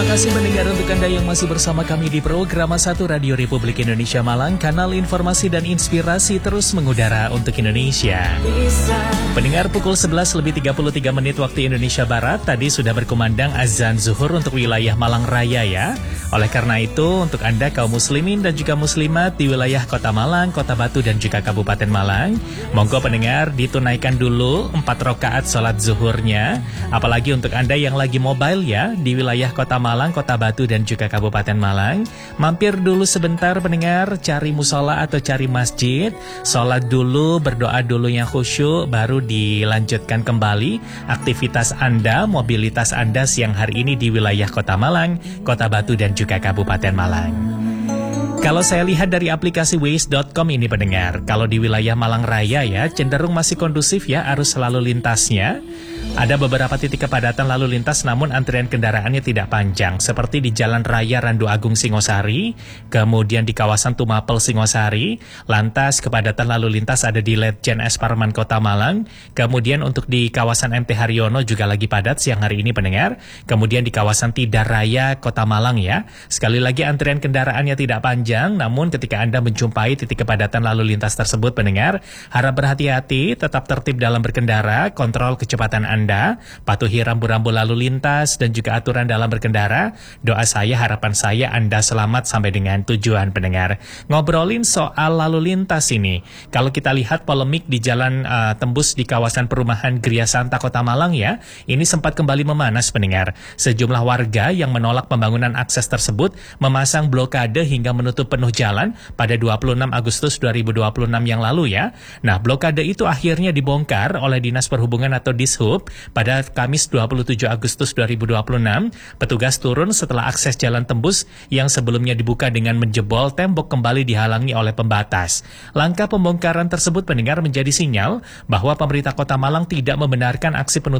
kasih pendengar untuk Anda yang masih bersama kami di program 1 Radio Republik Indonesia Malang, kanal informasi dan inspirasi terus mengudara untuk Indonesia. Pendengar, pukul 11:33 waktu Indonesia Barat, tadi sudah berkumandang azan zuhur untuk wilayah Malang Raya ya. Oleh karena itu, untuk Anda kaum muslimin dan juga muslimat di wilayah Kota Malang, Kota Batu dan juga Kabupaten Malang, monggo pendengar ditunaikan dulu 4 rakaat sholat zuhurnya. Apalagi untuk Anda yang lagi mobile ya, di wilayah Kota Malang, Kota Batu dan juga Kabupaten Malang, mampir dulu sebentar pendengar, cari musola atau cari masjid, sholat dulu, berdoa dulu yang khusyuk, baru dilanjutkan kembali aktivitas Anda, mobilitas Anda siang hari ini di wilayah Kota Malang, Kota Batu dan juga Kabupaten Malang. Kalau saya lihat dari aplikasi Waze.com ini pendengar, kalau di wilayah Malang Raya ya, cenderung masih kondusif ya arus lalu lintasnya. Ada beberapa titik kepadatan lalu lintas namun antrian kendaraannya tidak panjang, seperti di Jalan Raya Randu Agung Singosari, kemudian di kawasan Tumapel Singosari, lantas kepadatan lalu lintas ada di Letjen S. Parman Kota Malang, kemudian untuk di kawasan MT Haryono juga lagi padat siang hari ini pendengar, kemudian di kawasan Tidar Raya Kota Malang ya. Sekali lagi antrian kendaraannya tidak panjang, namun ketika Anda menjumpai titik kepadatan lalu lintas tersebut pendengar, harap berhati-hati, tetap tertib dalam berkendara, kontrol kecepatan Anda, patuhi rambu-rambu lalu lintas dan juga aturan dalam berkendara. Doa saya, harapan saya Anda selamat sampai dengan tujuan pendengar. Ngobrolin soal lalu lintas ini, kalau kita lihat polemik di jalan tembus di kawasan perumahan Gria Santa Kota Malang ya, ini sempat kembali memanas pendengar. Sejumlah warga yang menolak pembangunan akses tersebut memasang blokade hingga menutup penuh jalan pada 26 Agustus 2026 yang lalu ya. Nah, blokade itu akhirnya dibongkar oleh Dinas Perhubungan atau Dishub pada Kamis 27 Agustus 2026. Petugas turun setelah akses jalan tembus yang sebelumnya dibuka dengan menjebol tembok kembali dihalangi oleh pembatas. Langkah pembongkaran tersebut pendengar menjadi sinyal bahwa pemerintah Kota Malang tidak membenarkan aksi penutupan